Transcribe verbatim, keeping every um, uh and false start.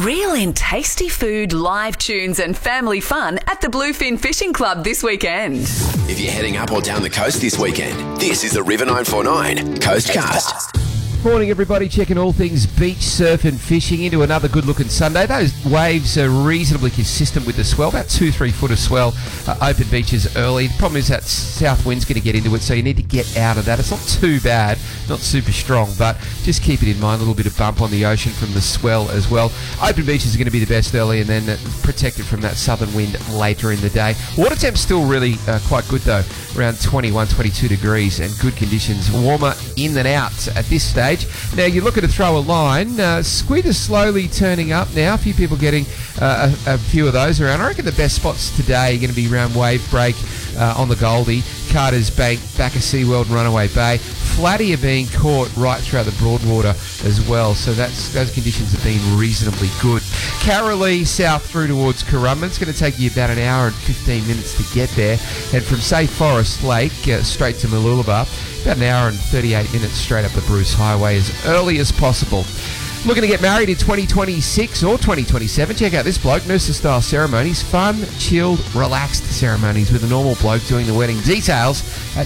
Reel in tasty food, live tunes and family fun at the Bluefin Fishing Club this weekend. If you're heading up or down the coast this weekend, this is the River nine forty-nine Coastcast. Morning, everybody. Checking all things beach, surf and fishing into another good-looking Sunday. Those waves are reasonably consistent with the swell, about two, three foot of swell. Uh, open beaches early. The problem is that south wind's going to get into it, so you need to get out of that. It's not too bad, not super strong, but just keep it in mind. A little bit of bump on the ocean from the swell as well. Open beaches are going to be the best early, and then uh, protected from that southern wind later in the day. Water temp's still really uh, quite good, though, around twenty-one, twenty-two degrees, and good conditions. Warmer in than out at this stage. Now, you're looking to throw a line. Uh, squid is slowly turning up now. A few people getting uh, a, a few of those around. I reckon the best spots today are going to be around Wave Break uh, on the Goldie, Carter's Bank, back of SeaWorld and Runaway Bay. Flatty are being caught right throughout the Broadwater as well, so that's those conditions have been reasonably good. Carolee south through towards Currumbin. It's going to take you about an hour and fifteen minutes to get there. And from, say, Forest Lake uh, straight to Mooloolaba, about an hour and thirty-eight minutes straight up the Bruce Highway as early as possible. Looking to get married in twenty twenty-six or twenty twenty-seven, check out this bloke. Noosa-style ceremonies. Fun, chilled, relaxed ceremonies with a normal bloke doing the wedding. Details at